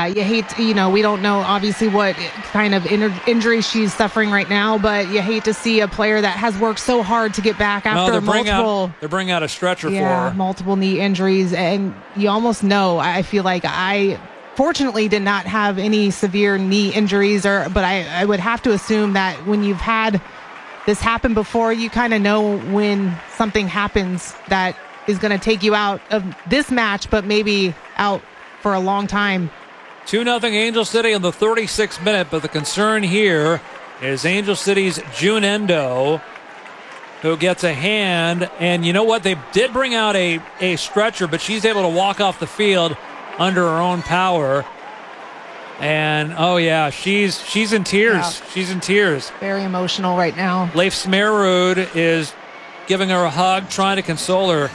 you hate to, we don't know obviously what kind of injury she's suffering right now, but you hate to see a player that has worked so hard to get back after they're bringing out a stretcher for her. Multiple knee injuries, and you almost know. I feel like I fortunately did not have any severe knee injuries, but I would have to assume that when you've had this happen before, you kind of know when something happens that is going to take you out of this match, but maybe out for a long time. 2-0 Angel City in the 36th minute, but the concern here is Angel City's June Endo, who gets a hand. And you know what? They did bring out a stretcher, but she's able to walk off the field under her own power. And, she's in tears. Yeah. She's in tears. Very emotional right now. Leif Smerud is giving her a hug, trying to console her.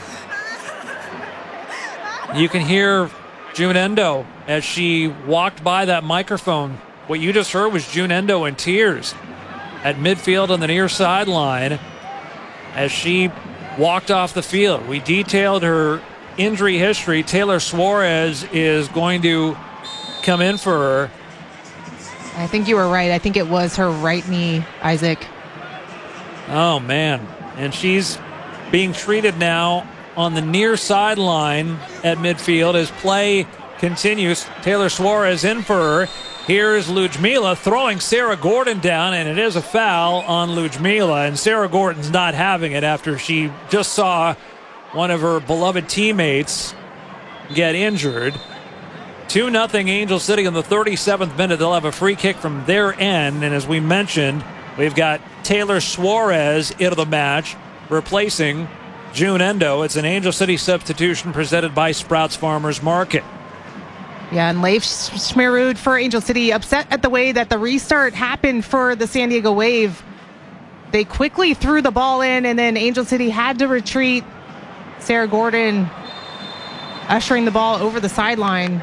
You can hear June Endo as she walked by that microphone. What you just heard was June Endo in tears at midfield on the near sideline as she walked off the field. We detailed her injury history. Taylor Suarez is going to come in for her. I think you were right. I think it was her right knee, Isaac. Oh, man. And she's being treated now on the near sideline at midfield as play continues. Taylor Suarez in for her. Here's Ludmila throwing Sarah Gordon down, and it is a foul on Ludmila. And Sarah Gordon's not having it after she just saw one of her beloved teammates get injured. 2-0 Angel City in the 37th minute. They'll have a free kick from their end. And as we mentioned, we've got Taylor Suarez into the match, replacing June Endo. It's an Angel City substitution presented by Sprouts Farmers Market. Yeah, and Leif Smerud for Angel City, upset at the way that the restart happened for the San Diego Wave. They quickly threw the ball in, and then Angel City had to retreat. Sarah Gordon ushering the ball over the sideline.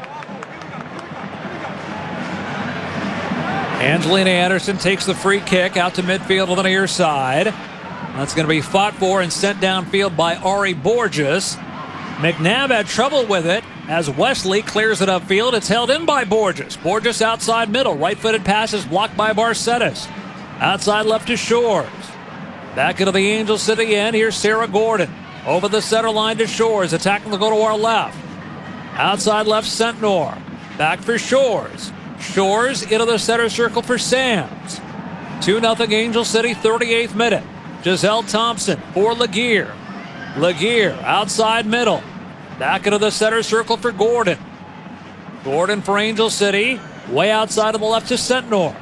Angelina Anderson takes the free kick out to midfield on the near side. That's going to be fought for and sent downfield by Ari Borges. McNabb had trouble with it as Wesley clears it upfield. It's held in by Borges. Borges outside middle. Right-footed pass is blocked by Barcetas. Outside left to Shores. Back into the Angel City end. Here's Sarah Gordon. Over the center line to Shores. Attacking to go to our left. Outside left, Sentnor. Back for Shores. Shores into the center circle for Sams. 2-0 Angel City, 38th minute. Giselle Thompson for Laguerre. Laguerre outside middle. Back into the center circle for Gordon. Gordon for Angel City. Way outside on the left to Sentnor.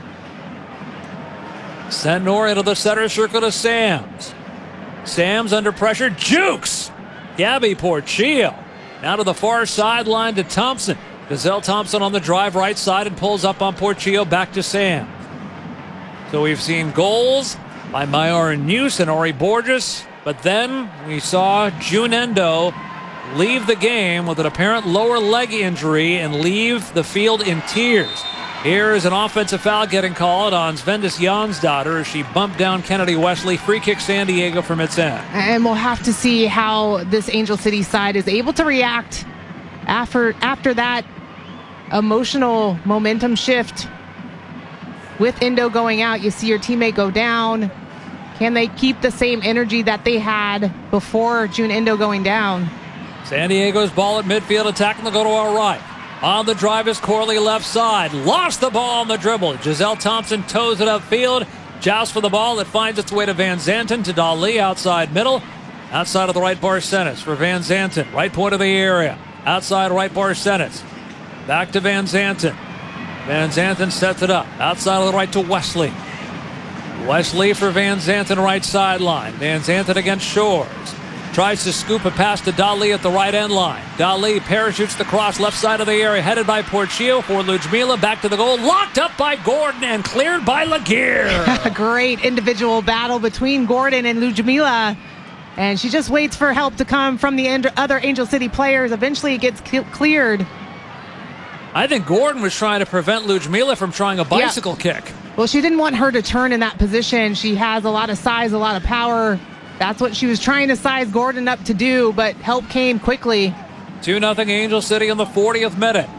Sentnor into the center circle to Sams. Sams under pressure. Jukes! Gabby Portillo. Now to the far sideline to Thompson. Giselle Thompson on the drive right side and pulls up on Portillo. Back to Sams. So we've seen goals by Myron Neuse and Ari Borges, but then we saw June Endo leave the game with an apparent lower leg injury and leave the field in tears. Here is an offensive foul getting called on Svendis Jonsdottir as she bumped down Kennedy Wesley. Free kick San Diego from its end. And we'll have to see how this Angel City side is able to react after that emotional momentum shift. With Endo going out, you see your teammate go down. Can they keep the same energy that they had before June Endo going down? San Diego's ball at midfield, attacking the go to our right. On the drive is Corley left side. Lost the ball on the dribble. Giselle Thompson toes it upfield. Jousts for the ball that finds its way to Van Zanten, to Dali outside middle. Outside of the right Barcenas for Van Zanten. Right point of the area. Outside right Barcenas. Back to Van Zanten. Van Zanten sets it up. Outside of the right to Wesley. Wesley for Van Zanten right sideline. Van Zanten against Shores. Tries to scoop a pass to Dali at the right end line. Dali parachutes the cross left side of the area, headed by Portillo for Ludmila. Back to the goal. Locked up by Gordon and cleared by Laguerre. A great individual battle between Gordon and Ludmila. And she just waits for help to come from the other Angel City players. Eventually it gets cleared. I think Gordon was trying to prevent Ludmila from trying a bicycle kick. Well, she didn't want her to turn in that position. She has a lot of size, a lot of power. That's what she was trying to size Gordon up to do, but help came quickly. 2-0 Angel City in the 40th minute.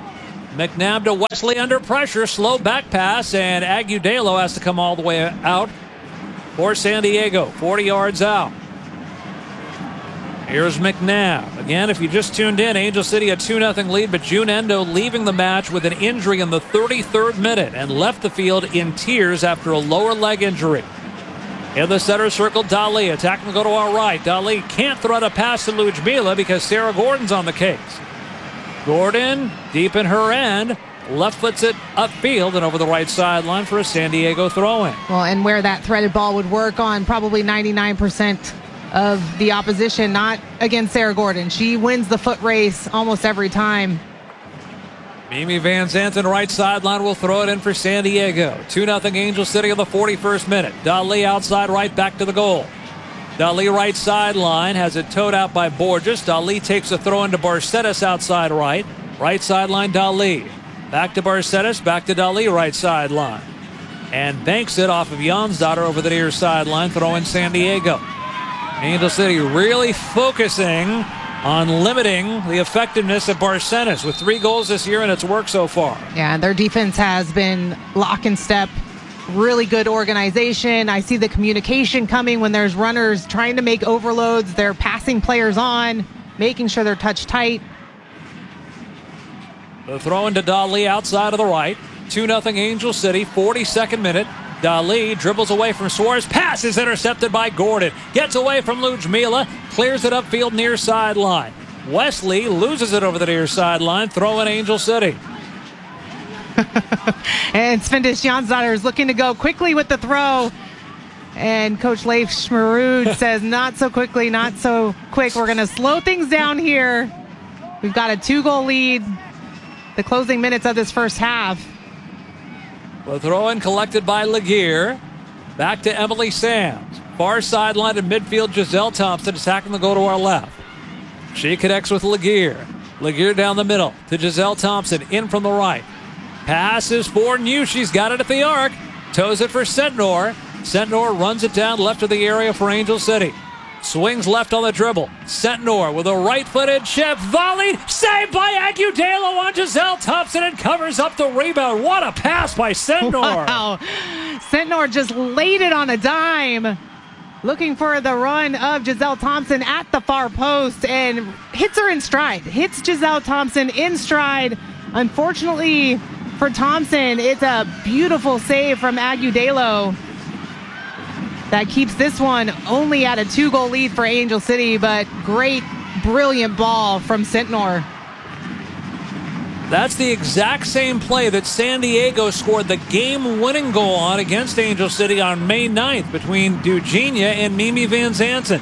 McNabb to Wesley under pressure. Slow back pass, and Agudelo has to come all the way out for San Diego. 40 yards out. Here's McNabb. Again, if you just tuned in, Angel City a 2-0 lead, but June Endo leaving the match with an injury in the 33rd minute and left the field in tears after a lower leg injury. In the center circle, Dali attacking to go to our right. Dali can't thread a pass to Ludmila because Sarah Gordon's on the case. Gordon deep in her end, left foots it upfield and over the right sideline for a San Diego throw-in. Well, and where that threaded ball would work on probably 99% of the opposition, not against Sarah Gordon. She wins the foot race almost every time. Mimi Van Zanten, right sideline, will throw it in for San Diego. 2-0 Angel City in the 41st minute. Dali outside right, back to the goal. Dali right sideline, has it towed out by Borges. Dali takes a throw into Barcetas outside right. Right sideline, Dali. Back to Barcetas, back to Dali right sideline. And banks it off of Jonsdottir over the near sideline, throwing San Diego. Angel City really focusing on limiting the effectiveness of Barcetas with 3 goals this year, and it's worked so far. Yeah, their defense has been lock and step. Really good organization. I see the communication coming when there's runners trying to make overloads. They're passing players on, making sure they're touch tight. The throw into Dali outside of the right. 2-0 Angel City, 42nd minute. Dali dribbles away from Suarez. Pass is intercepted by Gordon. Gets away from Ludmila. Clears it upfield near sideline. Wesley loses it over the near sideline. Throw in Angel City. And Svendis Jonsdottir is looking to go quickly with the throw. And Coach Leif Schmerud says, not so quickly, not so quick. We're going to slow things down here. We've got a 2-goal lead. The closing minutes of this first half. The throw in collected by Laguerre. Back to Emily Sands. Far sideline in midfield, Giselle Thompson attacking the goal to our left. She connects with Laguerre. Laguerre down the middle to Giselle Thompson, in from the right. Passes for New. She's got it at the arc. Toes it for Sentnor. Sentnor runs it down left of the area for Angel City. Swings left on the dribble. Sentnor with a right-footed chip. Volleyed. Saved by Agudelo on Giselle Thompson and covers up the rebound. What a pass by Sentnor. Wow. Sentnor just laid it on a dime. Looking for the run of Giselle Thompson at the far post and hits her in stride. Hits Giselle Thompson in stride. Unfortunately for Thompson, it's a beautiful save from Agudelo. That keeps this one only at a 2-goal lead for Angel City, but great, brilliant ball from Sentnor. That's the exact same play that San Diego scored the game-winning goal on against Angel City on May 9th between Dugenia and Mimi Van Zanten.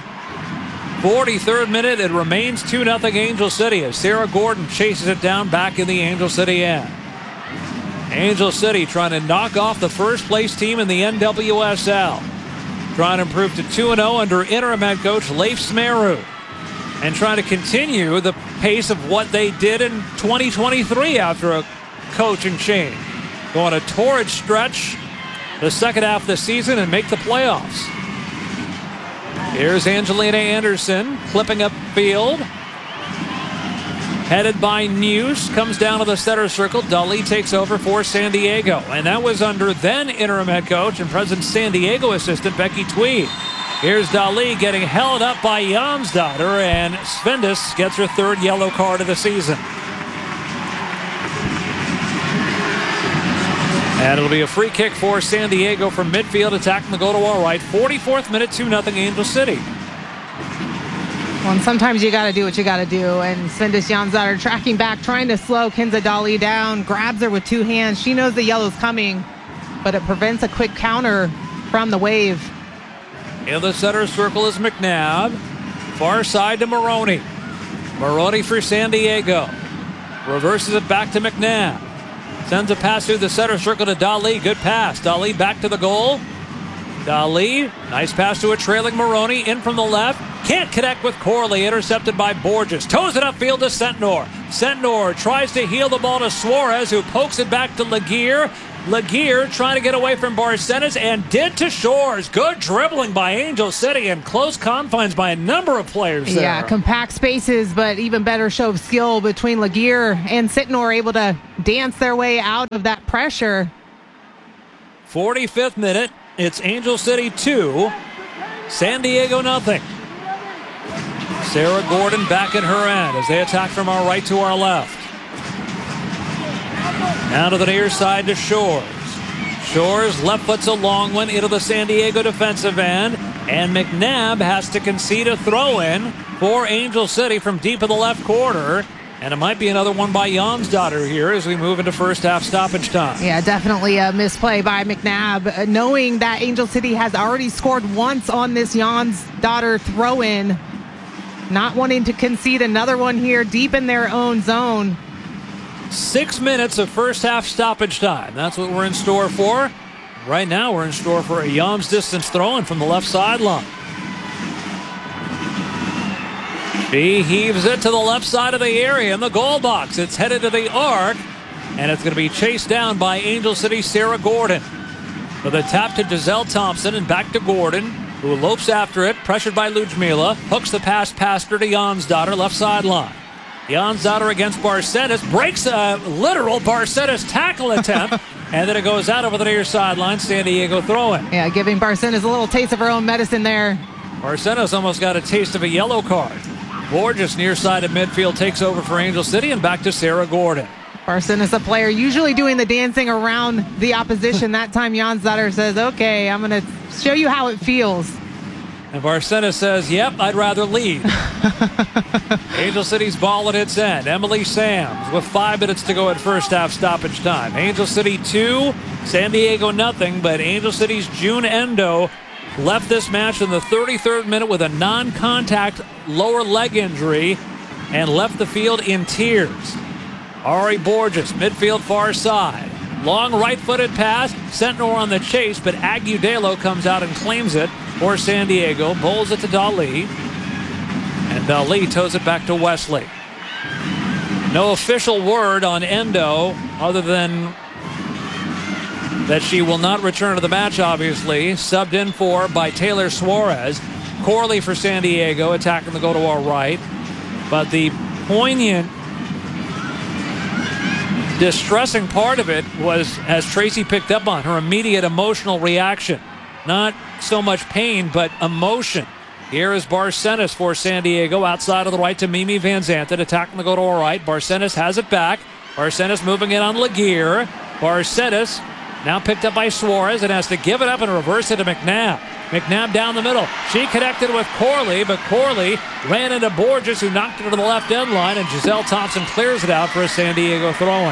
43rd minute, it remains 2-0 Angel City as Sarah Gordon chases it down back in the Angel City end. Angel City trying to knock off the first-place team in the NWSL. Trying to improve to 2-0 under interim head coach Leif Schmerud. And trying to continue the pace of what they did in 2023 after a coaching change. Go on a torrid stretch the second half of the season and make the playoffs. Here's Angelina Anderson clipping up field. Headed by News, comes down to the center circle. Dali takes over for San Diego. And that was under then interim head coach and present San Diego assistant Becky Tweed. Here's Dali getting held up by Jonsdottir, and Svendis gets her 3rd yellow card of the season. And it'll be a free kick for San Diego from midfield, attacking the goal to our right. 44th minute, 2-0 Angel City. Well, and sometimes you got to do what you got to do. And Svendis Jonsdottir tracking back, trying to slow Kenza Dali down, grabs her with 2 hands. She knows the yellow's coming, but it prevents a quick counter from the Wave. In the center circle is McNabb. Far side to Maroney. Maroney for San Diego. Reverses it back to McNabb. Sends a pass through the center circle to Dali. Good pass. Dali back to the goal. Dali, nice pass to a trailing Maroney, in from the left. Can't connect with Corley, intercepted by Borges. Toes it upfield to Sentnor. Sentnor tries to heel the ball to Suarez, who pokes it back to Laguerre. Laguerre trying to get away from Barcenas and did to Shores. Good dribbling by Angel City and close confines by a number of players there. Yeah, compact spaces, but even better show of skill between Laguerre and Sitnor, able to dance their way out of that pressure. 45th minute. It's Angel City 2, San Diego nothing. Sarah Gordon back at her end as they attack from our right to our left. Now to the near side to Shores. Shores left foot's a long one into the San Diego defensive end. And McNabb has to concede a throw-in for Angel City from deep in the left corner. And it might be another one by Jonsdottir here as we move into first half stoppage time. Yeah, definitely a misplay by McNabb. Knowing that Angel City has already scored once on this Jonsdottir throw-in. Not wanting to concede another one here deep in their own zone. 6 minutes of first half stoppage time. That's what we're in store for. Right now we're in store for a Yams distance throw-in from the left sideline. She heaves it to the left side of the area in the goal box. It's headed to the arc, and it's going to be chased down by Angel City's Sarah Gordon. With a tap to Giselle Thompson and back to Gordon, who lopes after it, pressured by Ludmila, hooks the pass past her to Jonsdottir, left sideline. Jonsdottir against Barcenas, breaks a literal Barcenas tackle attempt, and then it goes out over the near sideline. San Diego throw-in. Yeah, giving Barcenas a little taste of her own medicine there. Barcenas almost got a taste of a yellow card. Borges near side of midfield takes over for Angel City and back to Sarah Gordon. Barcenas, a player usually doing the dancing around the opposition. That time Jonsdottir says, okay, I'm going to show you how it feels. And Barcenas says, yep, I'd rather lead. Angel City's ball at its end. Emily Sams with 5 minutes to go at first half stoppage time. Angel City 2, San Diego nothing, but Angel City's June Endo left this match in the 33rd minute with a non-contact lower leg injury and left the field in tears. Ari Borges, midfield far side. Long right-footed pass, Sentnor on the chase, but Agudelo comes out and claims it for San Diego. Bowls it to Dali. And Dali toes it back to Wesley. No official word on Endo other than that she will not return to the match, obviously. Subbed in for by Taylor Suarez. Corley for San Diego, attacking the goal to our right. But the poignant, distressing part of it was, as Tracy picked up on, her immediate emotional reaction. Not so much pain, but emotion. Here is Barcenas for San Diego, outside of the right to Mimi Van Zanten, attacking the goal to our right. Barcenas has it back. Barcenas moving in on Laguerre. Barcenas now picked up by Suarez and has to give it up and reverse it to McNabb. McNabb down the middle. She connected with Corley, but Corley ran into Borges, who knocked it to the left end line, and Giselle Thompson clears it out for a San Diego throw-in.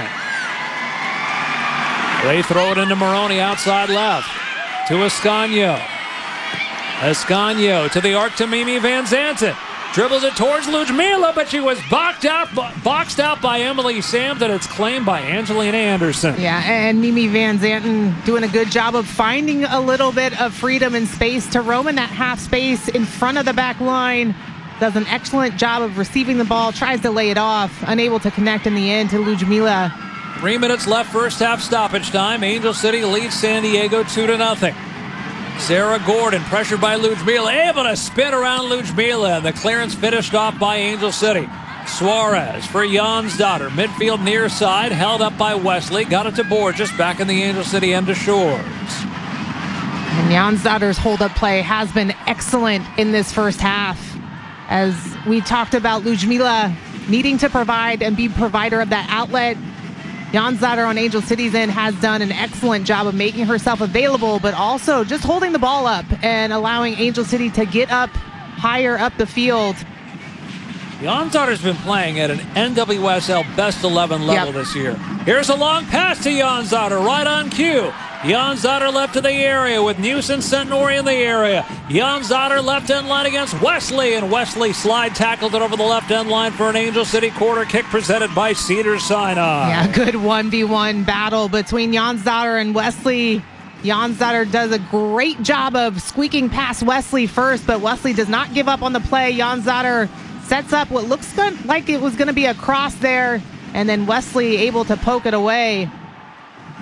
They throw it into Maroney outside left to Escanio. Escanio to the arc to Mimi Van Zanten. Dribbles it towards Ludmila, but she was boxed out by Emily Sams, and it's claimed by Angelina Anderson. Yeah, and Mimi Van Zanten doing a good job of finding a little bit of freedom and space to roam in that half space in front of the back line. Does an excellent job of receiving the ball, tries to lay it off, unable to connect in the end to Ludmila. 3 minutes left, first half stoppage time. Angel City leads San Diego 2-0. Sarah Gordon, pressured by Ludmila, able to spin around Ludmila, and the clearance finished off by Angel City. Suarez for Jonsdottir, midfield near side, held up by Wesley, got it to Borges, back in the Angel City end to Shores. And Jonsdottir's hold-up play has been excellent in this first half. As we talked about Ludmila needing to provide and be provider of that outlet, Jonsdottir on Angel City's end has done an excellent job of making herself available, but also just holding the ball up and allowing Angel City to get up higher up the field. Jonsdottir's been playing at an NWSL Best 11 level this year. Here's a long pass to Jonsdottir, right on cue. Jonsdottir left to the area with Newson Sentnor in the area. Jonsdottir left end line against Wesley, and Wesley slide tackled it over the left end line for an Angel City corner kick presented by Cedars-Sinai. Yeah, good 1v1 battle between Jonsdottir and Wesley. Jonsdottir does a great job of squeaking past Wesley first, but Wesley does not give up on the play. Jonsdottir sets up what looks like it was going to be a cross there, and then Wesley able to poke it away.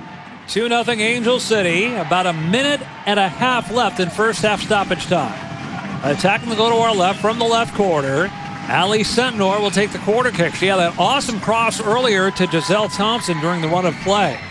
2-0 Angel City. About a minute and a half left in first half stoppage time. Attacking to go to our left from the left corner. Allie Sentinor will take the quarter kick. She had that awesome cross earlier to Giselle Thompson during the run of play.